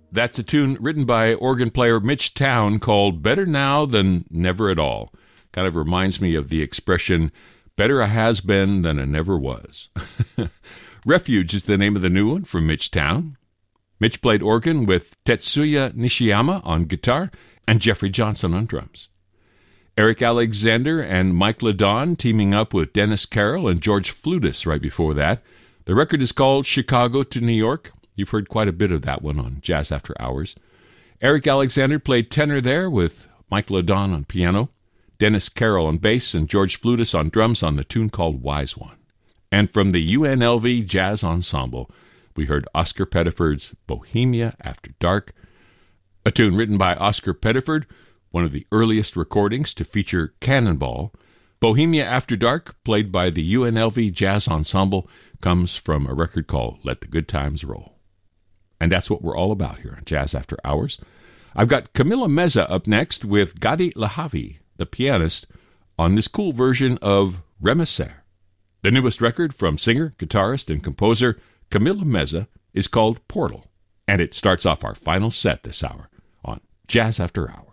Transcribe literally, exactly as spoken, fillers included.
That's a tune written by organ player Mitch Town called Better Now Than Never at All. Kind of reminds me of the expression, better a has been than a never was. Refuge is the name of the new one from Mitch Town. Mitch played organ with Tetsuya Nishiyama on guitar and Jeffrey Johnson on drums. Eric Alexander and Mike LeDon teaming up with Dennis Carroll and George Flutis right before that. The record is called Chicago to New York. You've heard quite a bit of that one on Jazz After Hours. Eric Alexander played tenor there with Mike LeDon on piano, Dennis Carroll on bass, and George Flutis on drums on the tune called Wise One. And from the U N L V Jazz Ensemble, we heard Oscar Pettiford's Bohemia After Dark, a tune written by Oscar Pettiford, one of the earliest recordings to feature Cannonball. Bohemia After Dark, played by the U N L V Jazz Ensemble, comes from a record called Let the Good Times Roll. And that's what we're all about here on Jazz After Hours. I've got Camila Meza up next with Gadi Lahavi, the pianist, on this cool version of Remeser. The newest record from singer, guitarist, and composer Camila Meza is called Portal, and it starts off our final set this hour on Jazz After Hours.